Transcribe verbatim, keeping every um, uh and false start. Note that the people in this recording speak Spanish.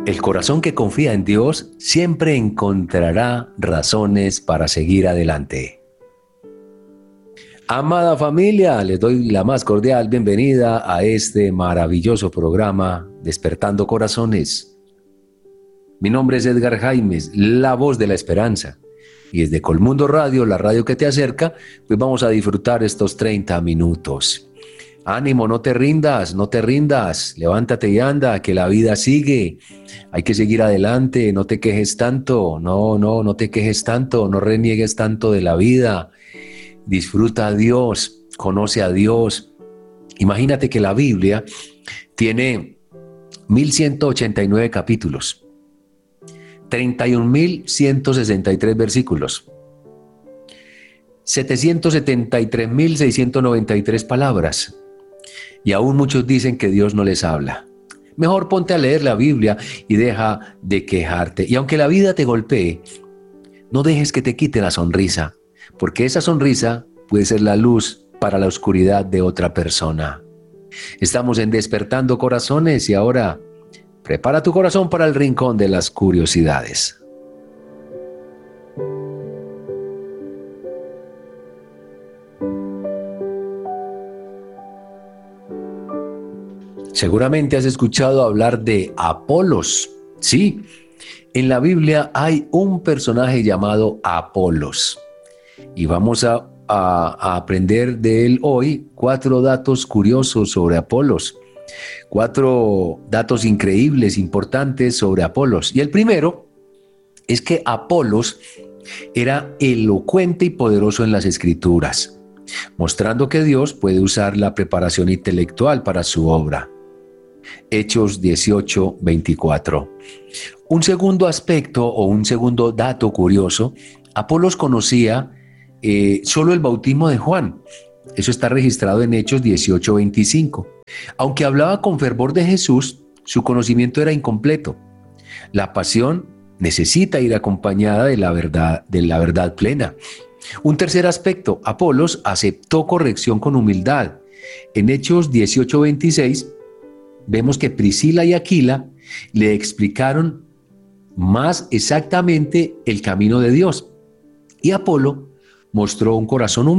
El corazón que confía en Dios siempre encontrará razones para seguir adelante. Amada familia, les doy la más cordial bienvenida a este maravilloso programa Despertando Corazones. Mi nombre es Edgar Jaimes, la voz de la esperanza. Y desde Colmundo Radio, la radio que te acerca, pues vamos a disfrutar estos treinta minutos. Ánimo, no te rindas, no te rindas, levántate y anda, que la vida sigue. Hay que seguir adelante, no te quejes tanto, no, no, no te quejes tanto, no reniegues tanto de la vida. Disfruta a Dios, conoce a Dios. Imagínate que la Biblia tiene mil ciento ochenta y nueve capítulos, treinta y un mil ciento sesenta y tres versículos, setecientos setenta y tres mil seiscientos noventa y tres palabras. Y aún muchos dicen que Dios no les habla. Mejor ponte a leer la Biblia y deja de quejarte. Y aunque la vida te golpee, no dejes que te quite la sonrisa, porque esa sonrisa puede ser la luz para la oscuridad de otra persona. Estamos en Despertando Corazones y ahora prepara tu corazón para el rincón de las curiosidades. Seguramente has escuchado hablar de Apolos. Sí, en la Biblia hay un personaje llamado Apolos. Y vamos a, a, a aprender de él hoy cuatro datos curiosos sobre Apolos. Cuatro datos increíbles, importantes sobre Apolos. Y el primero es que Apolos era elocuente y poderoso en las Escrituras, mostrando que Dios puede usar la preparación intelectual para su obra. Hechos dieciocho, veinticuatro. Un segundo aspecto o un segundo dato curioso, Apolos conocía eh, solo el bautismo de Juan. Eso está registrado en Hechos dieciocho, veinticinco. Aunque hablaba con fervor de Jesús, su conocimiento era incompleto. La pasión necesita ir acompañada de la verdad, de la verdad plena. Un tercer aspecto, Apolos aceptó corrección con humildad. En Hechos dieciocho, veintiséis, vemos que Priscila y Aquila le explicaron más exactamente el camino de Dios. Y Apolo mostró un corazón humilde